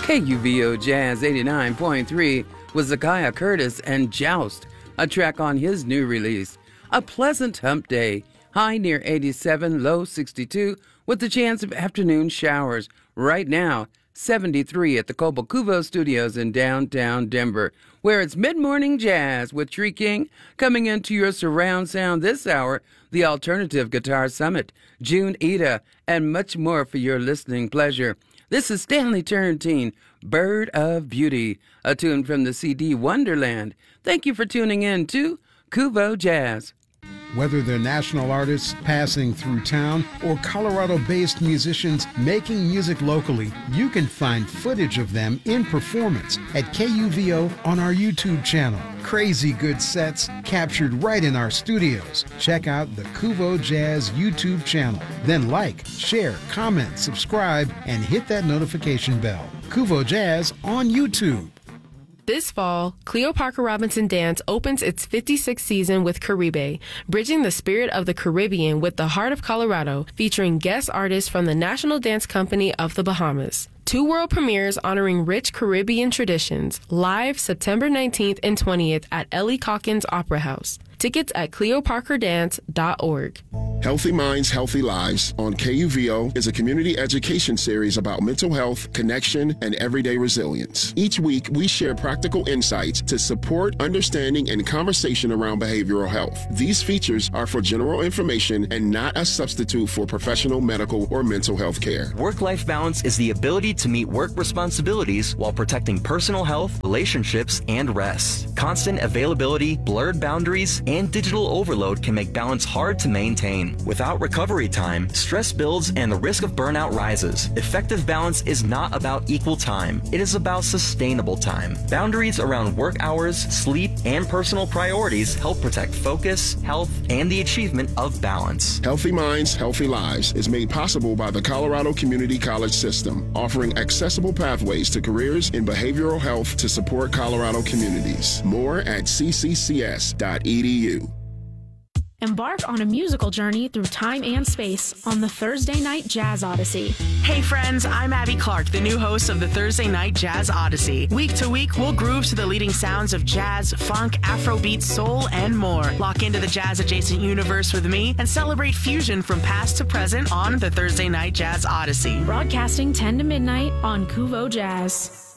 KUVO Jazz 89.3 was Zakiah Curtis and Joust, a track on his new release. A pleasant hump day, high near 87, low 62, with the chance of afternoon showers. Right now, 73 at the Cobalt Cuvo Studios in downtown Denver, where it's mid-morning jazz with Tree King coming into your surround sound this hour, the Alternative Guitar Summit, June Ida, and much more for your listening pleasure. This is Stanley Turrentine, Bird of Beauty, a tune from the CD Wonderland. Thank you for tuning in to Cuvo Jazz. Whether they're national artists passing through town or Colorado-based musicians making music locally, you can find footage of them in performance at KUVO on our YouTube channel. Crazy good sets captured right in our studios. Check out the Cuvo Jazz YouTube channel. Then like, share, comment, subscribe, and hit that notification bell. Cuvo Jazz on YouTube. This fall, Cleo Parker Robinson Dance opens its 56th season with Caribe, bridging the spirit of the Caribbean with the heart of Colorado, featuring guest artists from the National Dance Company of the Bahamas. 2 world premieres honoring rich Caribbean traditions, live September 19th and 20th at Ellie Calkins Opera House. Tickets at cleoparkerdance.org. Healthy Minds, Healthy Lives on KUVO is a community education series about mental health, connection, and everyday resilience. Each week, we share practical insights to support understanding and conversation around behavioral health. These features are for general information and not a substitute for professional medical or mental health care. Work-life balance is the ability to meet work responsibilities while protecting personal health, relationships, and rest. Constant availability, blurred boundaries, and digital overload can make balance hard to maintain. Without recovery time, stress builds and the risk of burnout rises. Effective balance is not about equal time. It is about sustainable time. Boundaries around work hours, sleep, and personal priorities help protect focus, health, and the achievement of balance. Healthy Minds, Healthy Lives is made possible by the Colorado Community College System, offering accessible pathways to careers in behavioral health to support Colorado communities. More at cccs.edu. Embark on a musical journey through time and space on the Thursday Night Jazz Odyssey. Hey friends, I'm Abby Clark, the new host of the Thursday Night Jazz Odyssey. Week to week, we'll groove to the leading sounds of jazz, funk, Afrobeat, soul, and more. Lock into the jazz-adjacent universe with me and celebrate fusion from past to present on the Thursday Night Jazz Odyssey. Broadcasting 10 to midnight on Cuvo Jazz.